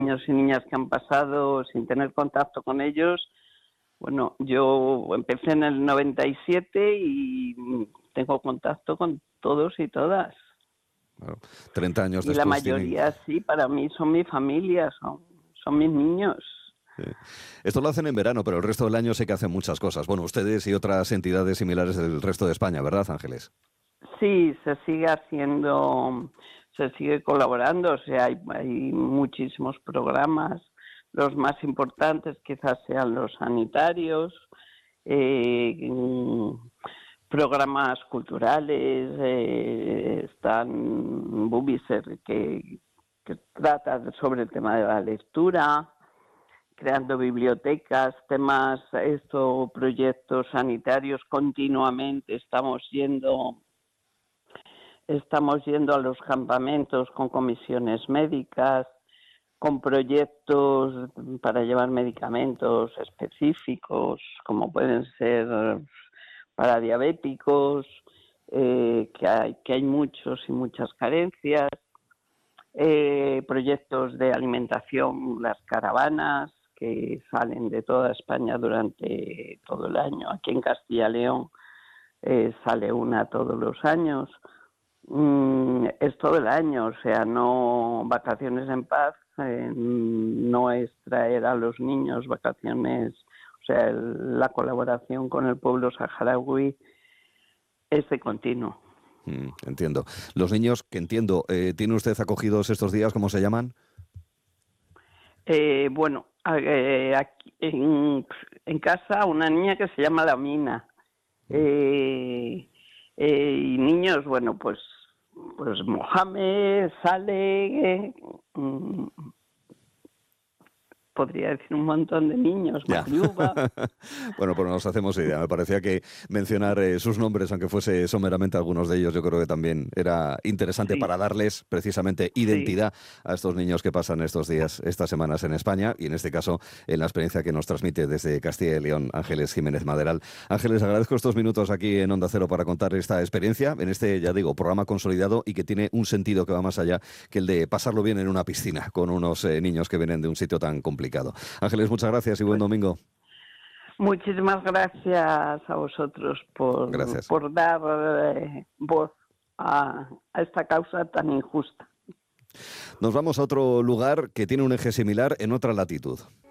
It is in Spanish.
niños y niñas que han pasado sin tener contacto con ellos. Bueno, yo empecé en el 97 y tengo contacto con todos y todas. Claro, 30 años Y la después tienen... mayoría sí, para mí son mi familia, son mis niños. Sí. Esto lo hacen en verano, pero el resto del año sé que hacen muchas cosas. Bueno, ustedes y otras entidades similares del resto de España, ¿verdad, Ángeles? Sí, se sigue haciendo, se sigue colaborando, o sea, hay muchísimos programas. Los más importantes quizás sean los sanitarios, eh, programas culturales, están Bubiser que trata sobre el tema de la lectura, creando bibliotecas, temas, proyectos sanitarios continuamente. Estamos yendo a los campamentos con comisiones médicas, con proyectos para llevar medicamentos específicos, como pueden ser para diabéticos, que hay muchos y muchas carencias, proyectos de alimentación, las caravanas que salen de toda España durante todo el año. Aquí en Castilla y León sale una todos los años. Es todo el año, o sea, no vacaciones en paz, no es traer a los niños vacaciones, o sea, la colaboración con el pueblo saharaui es de continuo. Entiendo. Los niños, que entiendo, ¿tiene usted acogidos estos días? ¿Cómo se llaman? Bueno, aquí en casa una niña que se llama Lamina. Y niños, bueno, pues Mohamed, Saleh, podría decir un montón de niños, Mariuba. Bueno, pues nos hacemos idea. Me parecía que mencionar sus nombres, aunque fuese someramente algunos de ellos, yo creo que también era interesante para darles precisamente identidad a estos niños que pasan estos días, estas semanas en España y en este caso en la experiencia que nos transmite desde Castilla y León Ángeles Jiménez Maderal. Ángeles, agradezco estos minutos aquí en Onda Cero para contar esta experiencia en este, ya digo, programa consolidado y que tiene un sentido que va más allá que el de pasarlo bien en una piscina con unos niños que vienen de un sitio tan complicado. Ángeles, muchas gracias y buen domingo. Muchísimas gracias a vosotros por dar voz a esta causa tan injusta. Nos vamos a otro lugar que tiene un eje similar en otra latitud.